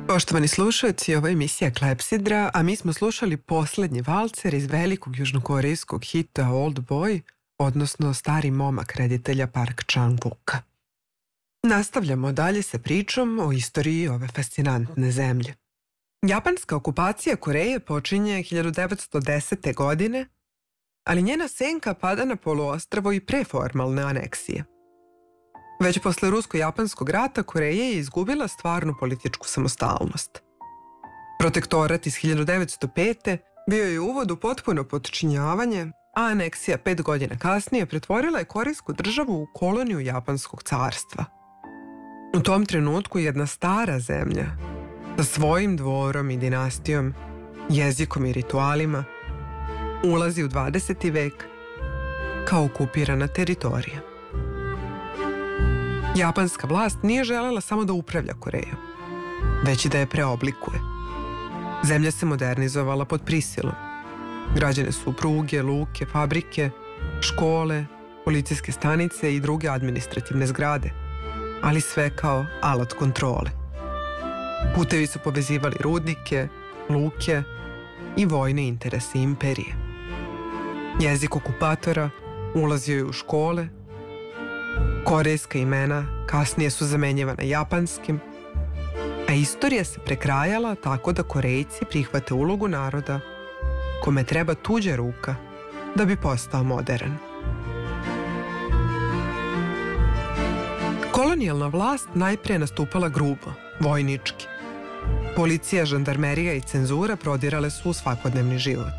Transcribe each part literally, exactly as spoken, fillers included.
Poštovani slušalci, ovo je emisija Klepsidra, a mi smo slušali poslednji valcer iz velikog južnokorejskog hita Old Boy, odnosno Stari momak reditelja Park Chan-wooka. Nastavljamo dalje sa pričom o istoriji ove fascinantne zemlje. Japanska okupacija Koreje počinje hiljadu devetsto desete. godine, ali njena senka pada na poluostrvo i pre formalne aneksije. Već posle Rusko-japanskog rata Koreja je izgubila stvarnu političku samostalnost. Protektorat iz hiljadu devetsto pete. bio je uvod u potpuno potčinjavanje, a aneksija pet godina kasnije pretvorila je korejsku državu u koloniju Japanskog carstva. U tom trenutku jedna stara zemlja, sa svojim dvorom i dinastijom, jezikom i ritualima, ulazi u dvadeseti vek kao okupirana teritorija. Japanska vlast nije želela samo da upravlja Korejom, već i da je preoblikuje. Zemlja se modernizovala pod prisilom. Građene su pruge, luke, fabrike, škole, policijske stanice i druge administrativne zgrade, ali sve kao alat kontrole. Putevi su povezivali rudnike, luke i vojne interese imperije. Jezik okupatora ulazio je u škole, korejska imena kasnije su zamenjivana japanskim, a istorija se prekrajala tako da Korejci prihvate ulogu naroda kome treba tuđa ruka da bi postao modern. Kolonijalna vlast najpre nastupala grubo, vojnički. Policija, žandarmerija i cenzura prodirale su u svakodnevni život.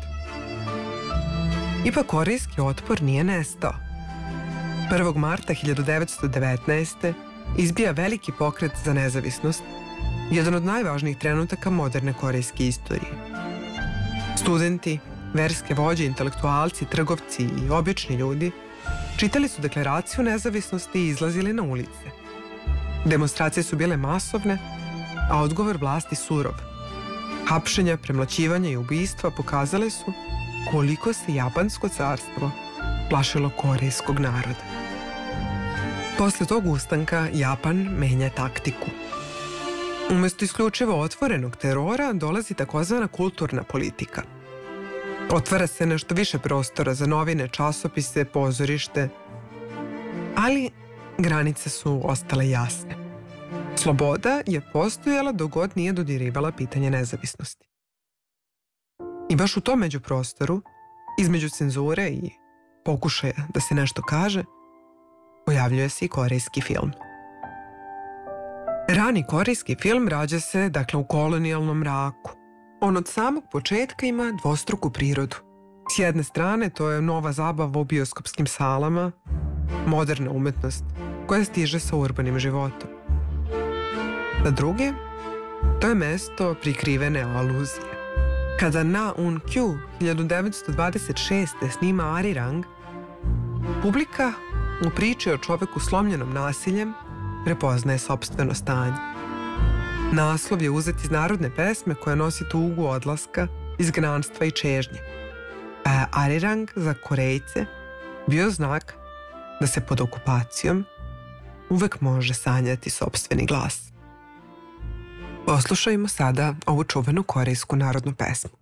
Ipak korejski otpor nije nestao. prvog marta hiljadu devetsto devetnaeste. izbija veliki pokret za nezavisnost, jedan od najvažnijih trenutaka moderne korejske istorije. Studenti, verske vođe, intelektualci, trgovci i obični ljudi čitali su deklaraciju nezavisnosti i izlazili na ulice. Demonstracije su bile masovne, a odgovor vlasti surov. Hapšenja, premlaćivanja i ubistva pokazale su koliko se Japansko carstvo plašilo korejskog naroda. Posle tog ustanka Japan menja taktiku. Umesto isključivo otvorenog terora dolazi takozvana kulturna politika. Otvara se nešto više prostora za novine, časopise, pozorište, ali granice su ostale jasne. Sloboda je postojala dok god nije dodirivala pitanje nezavisnosti. I baš u tom međuprostoru, između cenzure i pokušaja da se nešto kaže, pojavljuje se i korejski film. Rani korejski film rađa se, dakle, u kolonijalnom mraku. On od samog početka ima dvostruku prirodu. S jedne strane, to je nova zabava u bioskopskim salama, moderna umetnost koja stiže sa urbanim životom. Sa druge, to je mesto prikrivene aluzije. Kada Na Un Kyu hiljadu devetsto dvadeset šeste. snima Arirang, publika u priči o čoveku slomljenom nasiljem prepoznaje sopstveno stanje. Naslov je uzet iz narodne pesme koja nosi tugu odlaska, izgnanstva i čežnje. A Arirang za Korejce bio znak da se pod okupacijom uvek može sanjati sopstveni glas. Poslušajmo sada ovu čuvenu korejsku narodnu pesmu.